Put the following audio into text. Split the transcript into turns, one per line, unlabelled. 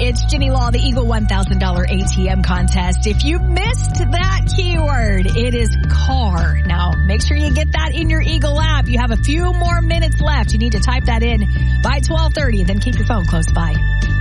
It's Ginny Law, the Eagle $1,000 ATM contest. If you missed that keyword, it is car. Now, make sure you get that in your Eagle app. You have a few more minutes left. You need to type that in by 12:30, then keep your phone close by.